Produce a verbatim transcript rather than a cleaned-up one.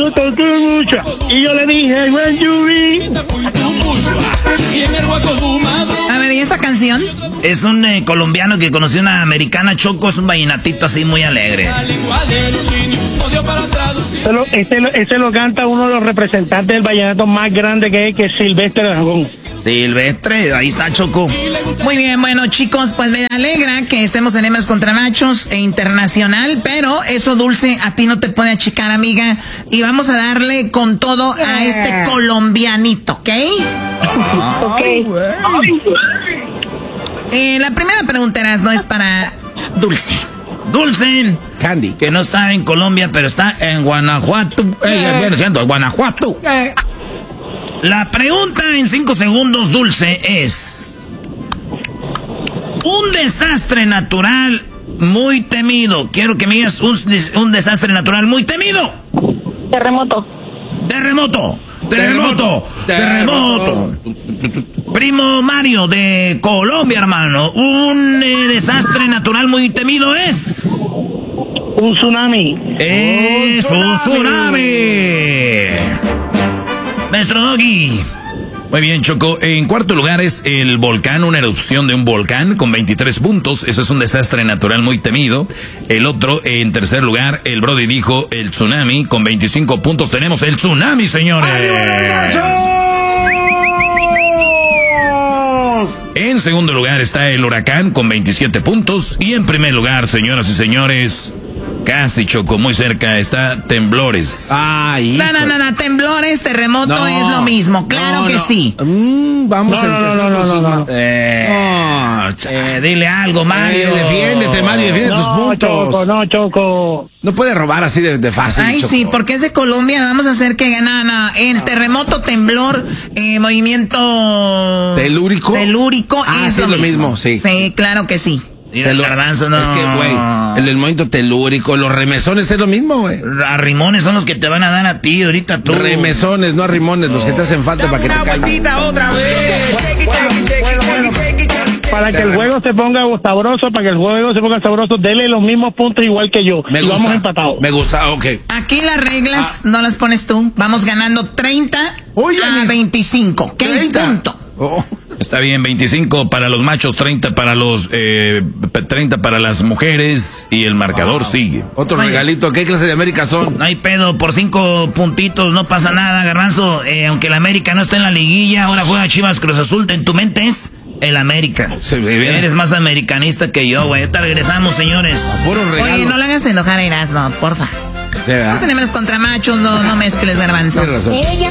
me gustó mucho. Y yo le dije, when you be. A ver, ¿y esa canción? Es un eh, colombiano que conoció una americana, Choco, es un vallenatito así muy alegre. Ese lo, ese, lo, ese lo canta uno de los representantes del vallenato más grande que es, que es Silvestre Dangond. Silvestre, ahí está, Choco. Muy bien, bueno, chicos, pues me alegra que estemos en Hembras contra Machos e internacional, pero eso, Dulce, a ti no te puede achicar, amiga. Y vamos a darle con todo a este colombianito, ¿ok? Ok. Eh, la primera pregunta, Eras, no es para Dulce. Dulce, Candy, que no está en Colombia, pero está en Guanajuato. Eh, viene siendo Guanajuato. Eh. La pregunta en cinco segundos, Dulce, es... un desastre natural muy temido. Quiero que me digas un, un desastre natural muy temido. Terremoto. Terremoto. Terremoto. Terremoto. Primo Mario de Colombia, hermano. Un eh, desastre natural muy temido es... un tsunami. Es un tsunami. Maestro Doggy. Muy bien, Choco. En cuarto lugar es el volcán, una erupción de un volcán con veintitrés puntos. Eso es un desastre natural muy temido. El otro, en tercer lugar, el Brody dijo el tsunami con veinticinco puntos. Tenemos el tsunami, señores. En segundo lugar está el huracán con veintisiete puntos. Y en primer lugar, señoras y señores... casi, Choco, muy cerca está temblores. Ay, no, no, no, no, temblores, terremoto no, es lo mismo, claro no, que no. sí. Mm, vamos no, a empezar no, no, con no, sus no, no. Eh, oh, eh, dile algo, Mario. Eh, defiéndete, Mario, defiende no, tus puntos. Choco, no, Choco. No puede robar así de, de fácil, Ay, Choco. sí, porque es de Colombia, vamos a hacer que gana no, el terremoto, temblor, eh, movimiento... ¿Telúrico? Telúrico, ah, es sí, lo, es lo mismo. mismo, sí. Sí, claro que sí. Mira, el garbanzo, no. Es que, güey, el, el movimiento telúrico, los remesones es lo mismo, güey. Arrimones son los que te van a dar a ti ahorita tú. Remesones, no arrimones, los que te hacen falta para que te calmen. Otra vez. Bueno, bueno, para que el juego se ponga sabroso, para que el juego se ponga sabroso, dele los mismos puntos igual que yo. Me y gusta, vamos empatados. Me gusta, ok. Aquí las reglas Ah. no las pones tú. Vamos ganando treinta Oye, a mis... veinticinco. ¿Qué treinta. punto? Oh. Está bien, veinticinco para los machos, treinta para los, eh, treinta para las mujeres y el marcador wow. sigue. Otro no regalito, ¿qué clase de América son? No hay pedo, por cinco puntitos no pasa nada, Garbanzo. Eh, aunque el América no está en la liguilla, ahora juega Chivas Cruz Azul, en tu mente es el América. Sí, eres más americanista que yo, güey. Ahorita regresamos, señores. Oye, no le hagas enojar a Erasmo, porfa. ¿De verdad? No tenemos contra machos, no, no mezcles, Garbanzo. Ella